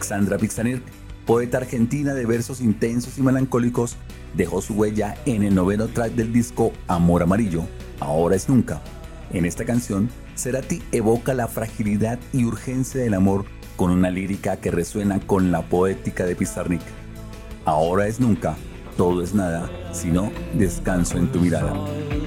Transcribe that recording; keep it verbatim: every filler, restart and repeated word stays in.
Alexandra Pixanirk, poeta argentina de versos intensos y melancólicos, dejó su huella en el noveno track del disco Amor Amarillo, Ahora es Nunca. En esta canción, Cerati evoca la fragilidad y urgencia del amor con una lírica que resuena con la poética de Pizarnik. Ahora es nunca, todo es nada, sino descanso en tu mirada.